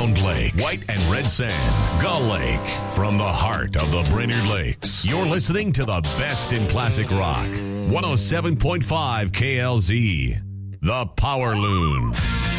Round Lake, White and Red Sand, Gull Lake. From the heart of the Brainerd Lakes, you're listening to the best in classic rock. 107.5 KLZ, The Power Loon.